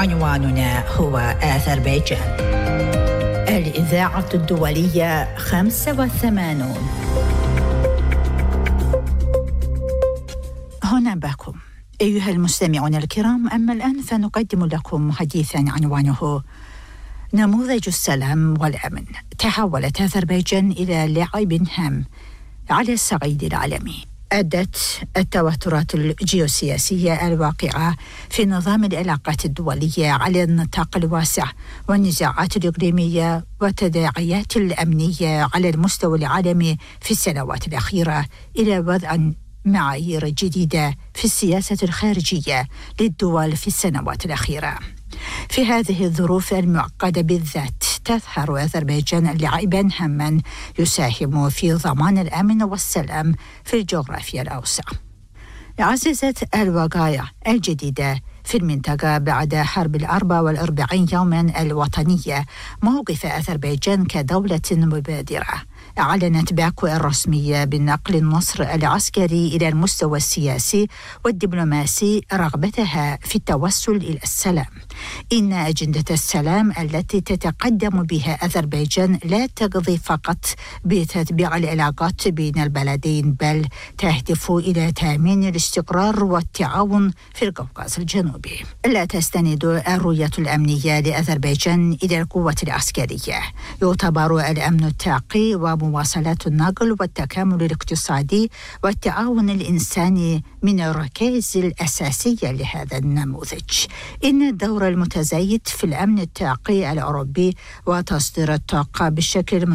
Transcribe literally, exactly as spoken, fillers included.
عنواننا هو أذربيجان. الإذاعة الدولية خمسة وثمانون. هنا بكم أيها المستمعون الكرام. أما الآن فنقدم لكم حديثا عنوانه نموذج السلام والأمن. تحولت أذربيجان إلى لاعب هام على الصعيد العالمي. أدت التوترات الجيوسياسية الواقعة في نظام العلاقات الدولية على النطاق الواسع والنزاعات الإقليمية والتداعيات الأمنية على المستوى العالمي في السنوات الأخيرة إلى وضع معايير جديدة في السياسة الخارجية للدول في السنوات الأخيرة. في هذه الظروف المعقدة بالذات تظهر أذربيجان لاعباً هاماً يساهم في ضمان الأمن والسلام في الجغرافيا الأوسع. عززت الوقائع الجديدة في المنطقة بعد حرب الأربع والأربعين يوماً الوطنية موقف أذربيجان كدولة مبادرة. أعلنت باكو الرسمية بنقل النصر العسكري إلى المستوى السياسي والدبلوماسي رغبتها في التوصل إلى السلام. إن أجندة السلام التي تتقدم بها أذربيجان لا تقضي فقط بتتبيع العلاقات بين البلدين، بل تهدف إلى تأمين الاستقرار والتعاون في القوقاز الجنوبي. لا تستند الرؤية الأمنية لأذربيجان إلى القوة العسكرية. يعتبر الأمن التاقي ومواصلة النقل والتكامل الاقتصادي والتعاون الإنساني من الركائز الأساسية لهذا النموذج. إن الدور المتزايد في الأمن التاقي الأوروبي وتصدير الطاقة بشكل